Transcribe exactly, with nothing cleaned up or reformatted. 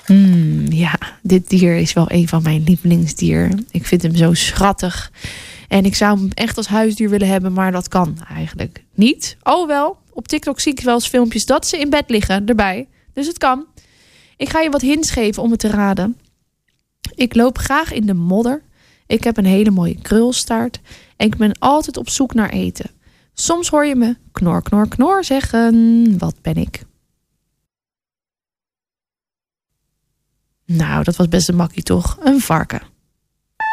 Hmm, ja, dit dier is wel een van mijn lievelingsdieren. Ik vind hem zo schattig. En ik zou hem echt als huisdier willen hebben, maar dat kan eigenlijk niet. Oh wel, op TikTok zie ik wel eens filmpjes dat ze in bed liggen erbij. Dus het kan. Ik ga je wat hints geven om het te raden. Ik loop graag in de modder. Ik heb een hele mooie krulstaart. En ik ben altijd op zoek naar eten. Soms hoor je me knor, knor, knor zeggen. Wat ben ik? Nou, dat was best een makkie toch? Een varken.